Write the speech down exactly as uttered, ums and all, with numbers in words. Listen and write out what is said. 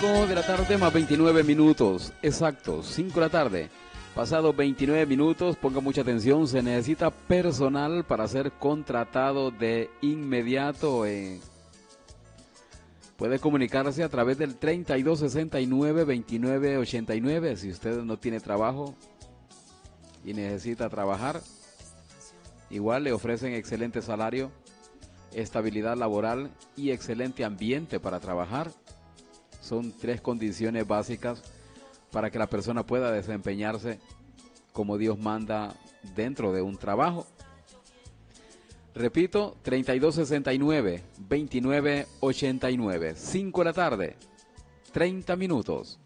cinco de la tarde más veintinueve minutos, exacto, cinco de la tarde. Pasado veintinueve minutos, ponga mucha atención, se necesita personal para ser contratado de inmediato. Eh. Puede comunicarse a través del treinta y dos sesenta y nueve, veintinueve ochenta y nueve si usted no tiene trabajo y necesita trabajar. Igual le ofrecen excelente salario, estabilidad laboral y excelente ambiente para trabajar. Son tres condiciones básicas para que la persona pueda desempeñarse como Dios manda dentro de un trabajo. Repito, treinta y dos sesenta y nueve, veintinueve ochenta y nueve, cinco de la tarde, treinta minutos.